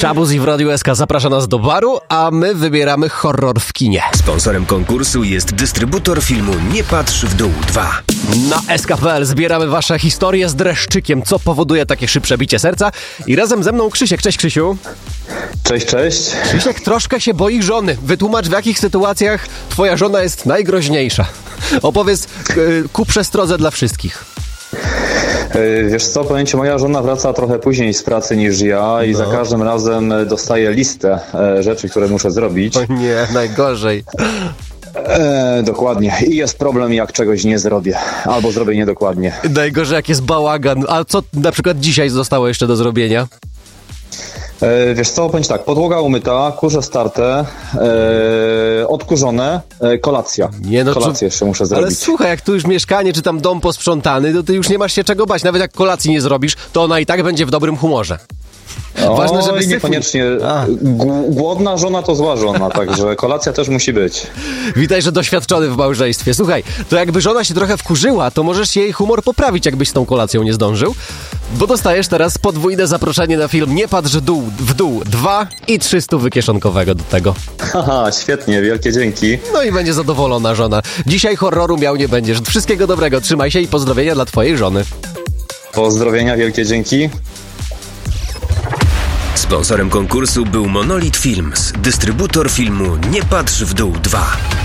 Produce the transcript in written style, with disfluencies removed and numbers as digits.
Szabuz i w Radiu SK zaprasza nas do baru, a my wybieramy horror w kinie. Sponsorem konkursu jest dystrybutor filmu Nie patrz w dół 2. Na SK.pl zbieramy wasze historie z dreszczykiem, co powoduje takie szybsze bicie serca. I razem ze mną Krzysiek. Cześć, Krzysiu. Cześć, cześć. Krzysiek troszkę się boi żony. Wytłumacz, w jakich sytuacjach twoja żona jest najgroźniejsza. Opowiedz ku przestrodze dla wszystkich. Wiesz co, powiem ci, moja żona wraca trochę później z pracy niż ja i za każdym razem dostaje listę rzeczy, które muszę zrobić. O nie, najgorzej. Dokładnie. I jest problem, jak czegoś nie zrobię. Albo zrobię niedokładnie. Najgorzej, jak jest bałagan. A co na przykład dzisiaj zostało jeszcze do zrobienia? Wiesz co, powiem ci tak, podłoga umyta, kurze starte, odkurzone, kolacja. Kolację jeszcze muszę zrobić. Ale słuchaj, jak tu już mieszkanie czy tam dom posprzątany, to ty już nie masz się czego bać. Nawet jak kolacji nie zrobisz, to ona i tak będzie w dobrym humorze. Ważne, żeby niekoniecznie. Głodna żona to zła żona, także kolacja też musi być. Witaj, że doświadczony w małżeństwie. Słuchaj, to jakby żona się trochę wkurzyła, to możesz jej humor poprawić, jakbyś z tą kolacją nie zdążył. Bo dostajesz teraz podwójne zaproszenie na film Nie patrz w dół 2 i 300 kieszonkowego do tego. Haha, świetnie, wielkie dzięki. No i będzie zadowolona żona. Dzisiaj horroru miał nie będziesz. Wszystkiego dobrego, trzymaj się i pozdrowienia dla twojej żony. Pozdrowienia, wielkie dzięki. Sponsorem konkursu był Monolith Films, dystrybutor filmu Nie patrz w dół 2.